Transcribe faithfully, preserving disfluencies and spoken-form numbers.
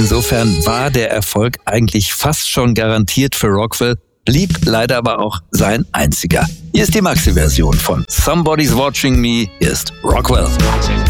Insofern war der Erfolg eigentlich fast schon garantiert für Rockwell, blieb leider aber auch sein einziger. Hier ist die Maxi-Version von Somebody's Watching Me, hier ist Rockwell.